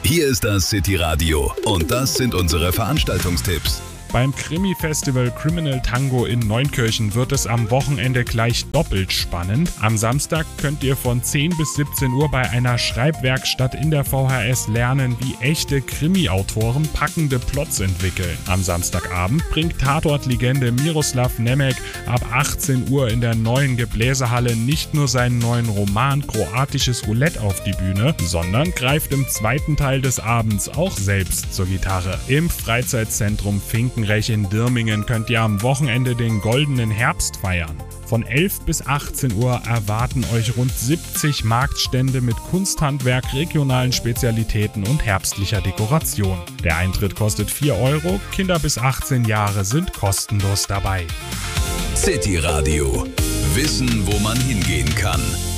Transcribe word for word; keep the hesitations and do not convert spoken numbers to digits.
Hier ist das City Radio und das sind unsere Veranstaltungstipps. Beim Krimi-Festival Criminal Tango in Neunkirchen wird es am Wochenende gleich doppelt spannend. Am Samstag könnt ihr von zehn bis siebzehn Uhr bei einer Schreibwerkstatt in der V H S lernen, wie echte Krimi-Autoren packende Plots entwickeln. Am Samstagabend bringt Tatort-Legende Miroslav Nemec ab achtzehn Uhr in der neuen Gebläsehalle nicht nur seinen neuen Roman Kroatisches Roulette auf die Bühne, sondern greift im zweiten Teil des Abends auch selbst zur Gitarre. Im Freizeitzentrum Finken in Dirmingen könnt ihr am Wochenende den Goldenen Herbst feiern. Von elf bis achtzehn Uhr erwarten euch rund siebzig Marktstände mit Kunsthandwerk, regionalen Spezialitäten und herbstlicher Dekoration. Der Eintritt kostet vier Euro, Kinder bis achtzehn Jahre sind kostenlos dabei. City Radio. Wissen, wo man hingehen kann.